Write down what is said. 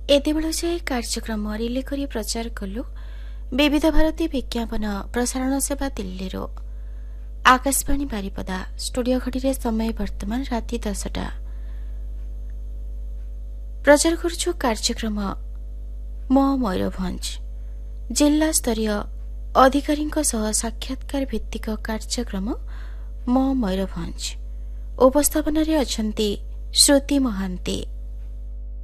ଏତେବେଳ ଯାଏ କାର୍ଯ୍ୟକ୍ରମ ରିଲେ କରି ପ୍ରଚାର କଲୁ ବିବିଧ ଭାରତୀ ବିଜ୍ଞାପନ ପ୍ରସାରଣ ସେବା ଦିଲ୍ଲୀରୁ। ଆକାଶବାଣୀ ବାରିପଦା ଷ୍ଟୁଡିଓ ଘଡ଼ିରେ ସମୟ ବର୍ତ୍ତମାନ ରାତି 10ଟା। ପ୍ରଚାର କରୁଛୁ କାର୍ଯ୍ୟକ୍ରମ ମୋ ମୟୂରଭଞ୍ଜ। ଜିଲ୍ଲା ସ୍ତରୀୟ ଅଧିକାରୀଙ୍କ ସହ ସାକ୍ଷାତକାର ଭିତ୍ତିକ କାର୍ଯ୍ୟକ୍ରମ ମୋ ମୟୂରଭଞ୍ଜ। ଉପସ୍ଥାପନାରେ ଅଛନ୍ତି ଶ୍ରୁତି ମହାନ୍ତି।